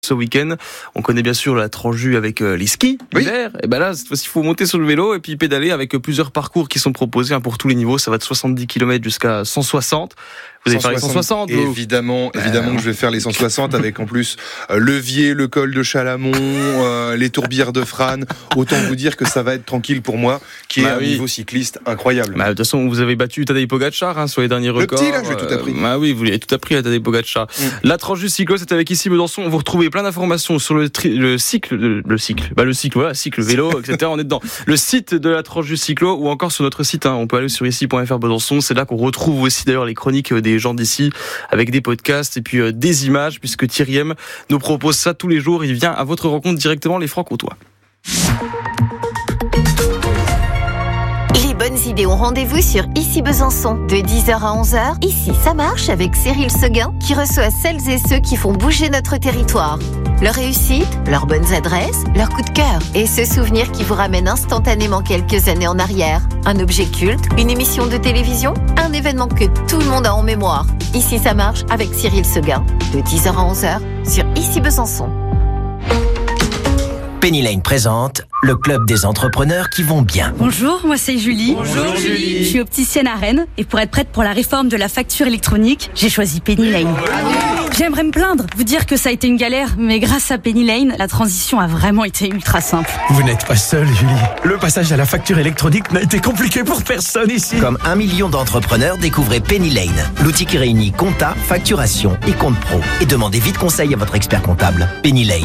ce week-end. On connaît bien sûr la Tranjus avec les skis l'hiver. Et ben là, cette fois-ci, il faut monter sur le vélo et puis pédaler avec plusieurs parcours qui sont proposés pour tous les niveaux. Ça va de 70 km jusqu'à 160. Vous allez faire les 160 Évidemment que je vais faire les 160 avec en plus Levier, le col de Chalamont, les tourbières de Frane. Autant vous dire que ça va être tranquille pour moi, qui est un niveau cycliste incroyable. De toute façon, vous avez battu Tadej Pogacar sur les derniers records. Le petit là, j'ai tout appris. Oui, vous l'avez tout appris à Tadej Pogacar. La Tranjus cyclo, c'est avec ici Besançon. Vous retrouvez plein d'informations sur le cycle vélo, etc. On est dedans. Le site de la Tranjus cyclo ou encore sur notre site. On peut aller sur ici.fr Besançon. C'est là qu'on retrouve aussi d'ailleurs les chroniques des gens d'ici avec des podcasts et puis des images, puisque Thierry M nous propose ça tous les jours. Il vient à votre rencontre directement, les Francs-Comtois. Les bonnes idées ont rendez-vous sur Ici Besançon de 10h à 11h. Ici ça marche avec Cyril Seguin qui reçoit celles et ceux qui font bouger notre territoire. Leur réussite, leurs bonnes adresses, leurs coups de cœur et ce souvenir qui vous ramène instantanément quelques années en arrière. Un objet culte, une émission de télévision, un événement que tout le monde a en mémoire. Ici ça marche avec Cyril Seguin de 10h à 11h sur Ici Besançon. Penny Lane présente le club des entrepreneurs qui vont bien. Bonjour, moi c'est Julie. Bonjour Julie. Je suis opticienne à Rennes et pour être prête pour la réforme de la facture électronique, j'ai choisi Penny Lane. J'aimerais me plaindre, vous dire que ça a été une galère, mais grâce à Penny Lane, la transition a vraiment été ultra simple. Vous n'êtes pas seule, Julie. Le passage à la facture électronique n'a été compliqué pour personne ici. Comme 1 million d'entrepreneurs, découvrez Penny Lane, l'outil qui réunit compta, facturation et compte pro. Et demandez vite conseil à votre expert comptable. Penny Lane.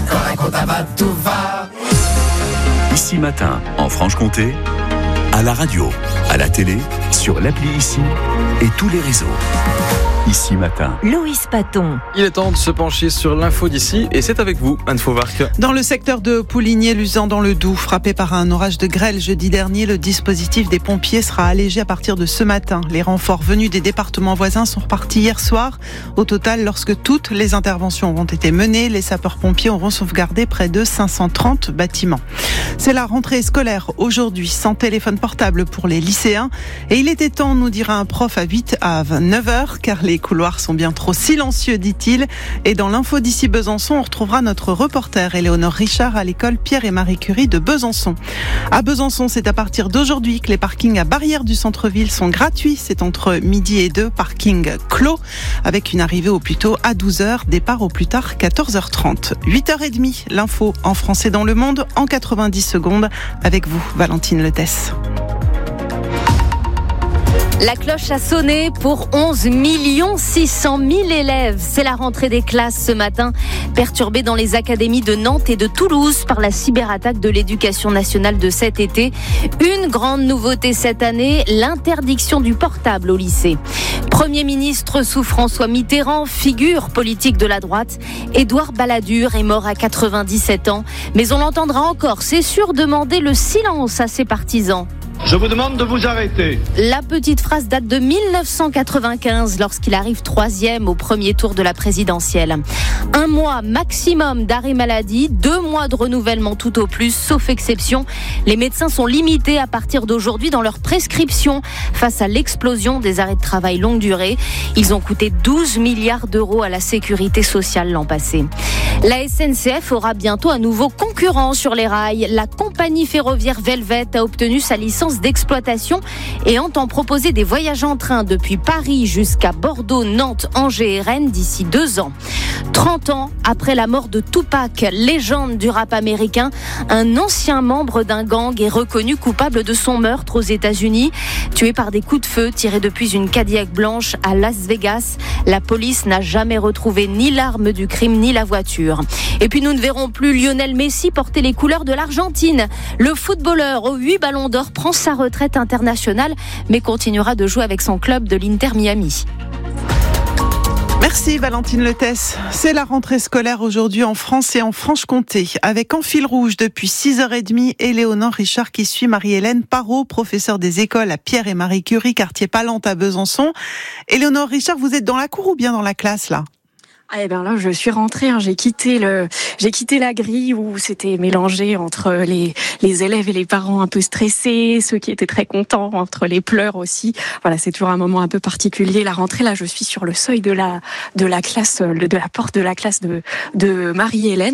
Ici matin, en Franche-Comté, à la radio, à la télé, sur l'appli Ici et tous les réseaux. Ici matin. Loïs Paton. Il est temps de se pencher sur l'info d'ici et c'est avec vous, Anne Fauvarc. Dans le secteur de Pouligné-Luzan dans le Doubs, frappé par un orage de grêle jeudi dernier, le dispositif des pompiers sera allégé à partir de ce matin. Les renforts venus des départements voisins sont repartis hier soir. Au total, lorsque toutes les interventions auront été menées, les sapeurs-pompiers auront sauvegardé près de 530 bâtiments. C'est la rentrée scolaire aujourd'hui, sans téléphone portable pour les lycéens. Et il était temps, nous dira un prof à 8 à 9h, car les couloirs sont bien trop silencieux, dit-il. Et dans l'info d'ici Besançon, on retrouvera notre reporter Éléonore Richard à l'école Pierre et Marie Curie de Besançon. À Besançon, c'est à partir d'aujourd'hui que les parkings à Barrière du centre-ville sont gratuits. C'est entre midi et 2, parking clos, avec une arrivée au plus tôt à 12h, départ au plus tard 14h30. 8h30, l'info en français dans le monde en 90 secondes. Avec vous, Valentine Letès. La cloche a sonné pour 11 600 000 élèves. C'est la rentrée des classes ce matin, perturbée dans les académies de Nantes et de Toulouse par la cyberattaque de l'éducation nationale de cet été. Une grande nouveauté cette année, l'interdiction du portable au lycée. Premier ministre sous François Mitterrand, figure politique de la droite, Édouard Balladur est mort à 97 ans. Mais on l'entendra encore, c'est sûr, demander le silence à ses partisans. Je vous demande de vous arrêter. La petite phrase date de 1995, lorsqu'il arrive 3e au premier tour de la présidentielle. 1 mois maximum d'arrêt maladie, 2 mois de renouvellement tout au plus, sauf exception. Les médecins sont limités à partir d'aujourd'hui dans leur prescription face à l'explosion des arrêts de travail longue durée. Ils ont coûté 12 milliards d'euros à la sécurité sociale l'an passé. La SNCF aura bientôt un nouveau concurrent sur les rails. La compagnie ferroviaire Velvet a obtenu sa licence d'exploitation et entend proposer des voyages en train depuis Paris jusqu'à Bordeaux, Nantes, Angers et Rennes d'ici 2 ans. 30 ans après la mort de Tupac, légende du rap américain, un ancien membre d'un gang est reconnu coupable de son meurtre aux États-Unis. Tué par des coups de feu tirés depuis une Cadillac blanche à Las Vegas, la police n'a jamais retrouvé ni l'arme du crime ni la voiture. Et puis nous ne verrons plus Lionel Messi porter les couleurs de l'Argentine. Le footballeur aux 8 ballons d'or prend sa retraite internationale, mais continuera de jouer avec son club de l'Inter Miami. Merci Valentine Letès. C'est la rentrée scolaire aujourd'hui en France et en Franche-Comté. Avec en fil rouge depuis 6h30, Éléonore Richard qui suit Marie-Hélène Parot, professeure des écoles à Pierre et Marie Curie, quartier Palante à Besançon. Éléonore Richard, vous êtes dans la cour ou bien dans la classe là ? Eh ben là, je suis rentrée. J'ai quitté la grille où c'était mélangé entre les élèves et les parents un peu stressés, ceux qui étaet très contents, entre les pleurs aussi. Voilà, c'est toujours un moment un peu particulier. La rentrée, là, je suis sur le seuil de la classe, de la porte de la classe de Marie-Hélène.